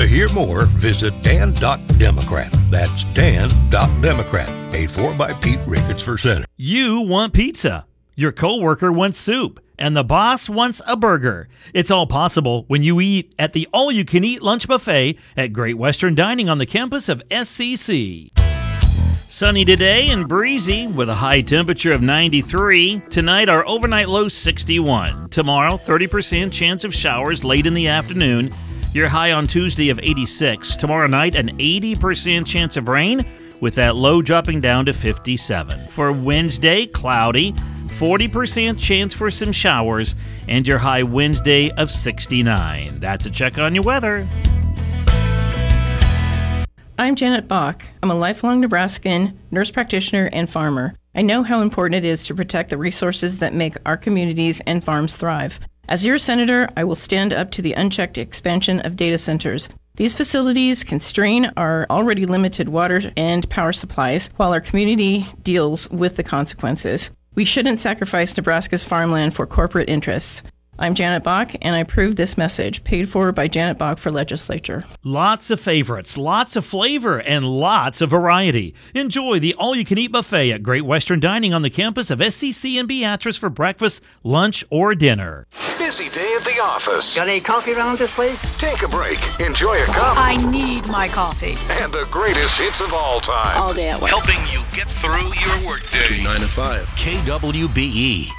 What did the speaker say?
hear more, visit dan.democrat. That's dan.democrat. Paid for by Pete Ricketts for Senate. You want pizza. Your coworker wants soup. And the boss wants a burger. It's all possible when you eat at the all-you-can-eat lunch buffet at Great Western Dining on the campus of SCC. Sunny today and breezy with a high temperature of 93. Tonight, our overnight low 61. Tomorrow, 30% chance of showers late in the afternoon. Your high on Tuesday of 86. Tomorrow night, an 80% chance of rain with that low dropping down to 57. For Wednesday, cloudy. 40% chance for some showers, and your high Wednesday of 69. That's a check on your weather. I'm Janet Bach. I'm a lifelong Nebraskan, nurse practitioner, and farmer. I know how important it is to protect the resources that make our communities and farms thrive. As your senator, I will stand up to the unchecked expansion of data centers. These facilities can strain our already limited water and power supplies while our community deals with the consequences. We shouldn't sacrifice Nebraska's farmland for corporate interests. I'm Janet Bach, and I approve this message, paid for by Janet Bach for legislature. Lots of favorites, lots of flavor, and lots of variety. Enjoy the all-you-can-eat buffet at Great Western Dining on the campus of SCC in Beatrice for breakfast, lunch, or dinner. Busy day at the office. Got any coffee around this place? Take a break. Enjoy a cup. I need my coffee. And the greatest hits of all time. All day at work. Helping you get through your workday. 9 to 5. KWBE.